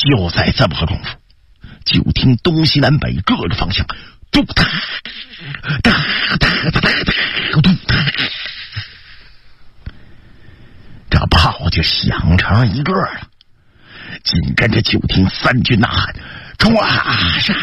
就在这么个功夫，就听东西南北各个方向嘟哒哒哒哒哒嘟哒，这炮就响成一个了。紧跟着就听三军呐喊：“冲啊！杀！”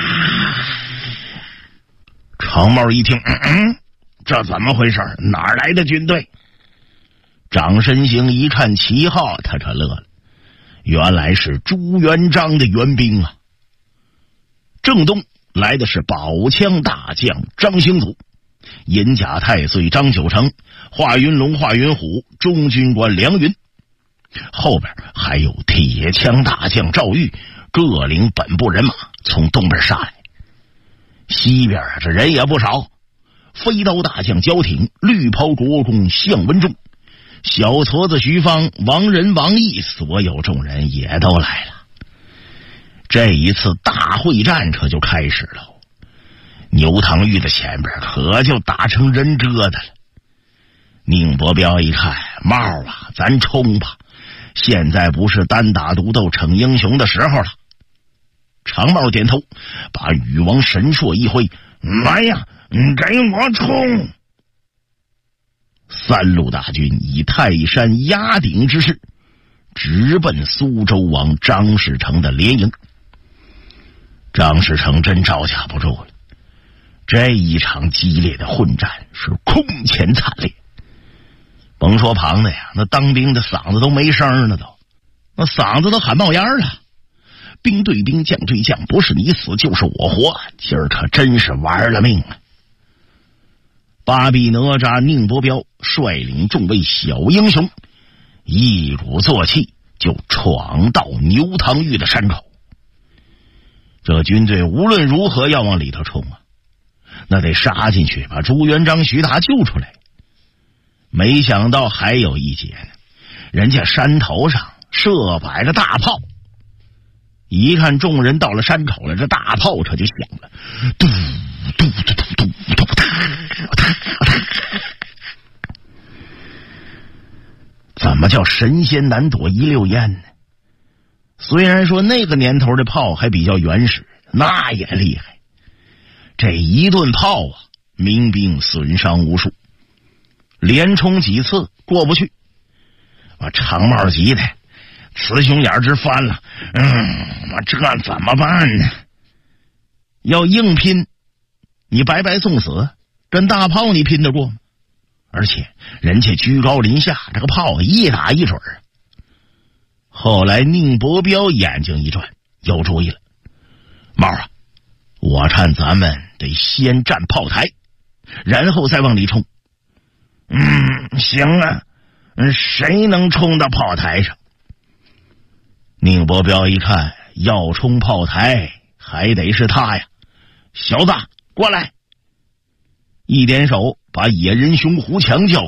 常茂一听，这怎么回事？哪儿来的军队？张申行一看旗号，他这乐了，原来是朱元璋的援兵啊！正东来的是宝枪大将张兴祖、银甲太岁张九成、华云龙、华云虎、中军官梁云，后边还有铁枪大将赵玉，各领本部人马从东边杀来。西边这人也不少，飞刀大将焦挺、绿袍国公项文忠、小矬子徐芳、王仁、王毅，所有众人也都来了。这一次大会战可就开始了，牛堂峪的前边可就打成人疙瘩了。宁伯彪一看，帽啊，咱冲吧，现在不是单打独斗逞英雄的时候了。长帽点头，把禹王神槊一挥，来呀，给我冲！三路大军以泰山压顶之势，直奔苏州王张士诚的连营。张士诚真招架不住了，这一场激烈的混战是空前惨烈。甭说旁的呀，那当兵的嗓子都没声了，那嗓子都喊冒烟了。兵对兵，将对将，不是你死就是我活，今儿可真是玩了命了。巴比哪吒、宁伯彪率领众位小英雄，一鼓作气就闯到牛堂峪的山口。这军队无论如何要往里头冲啊，那得杀进去把朱元璋、徐达救出来。没想到还有一节呢，人家山头上设摆了大炮。一看众人到了山口了，这大炮车就响了，嘟嘟嘟嘟嘟嘟哒哒哒。怎么叫神仙难躲一溜烟呢？虽然说那个年头的炮还比较原始，那也厉害。这一顿炮啊，民兵损伤无数，连冲几次过不去，把长帽急的雌雄眼直翻了。这怎么办呢？要硬拼，你白白送死，跟大炮你拼得过吗？而且人家居高临下，这个炮一打一准啊。后来宁伯彪眼睛一转，有主意了。帽啊，我看咱们得先占炮台，然后再往里冲。行啊，谁能冲到炮台上？宁伯彪一看要冲炮台，还得是他呀。小子，过来！一点手，把野人熊胡强叫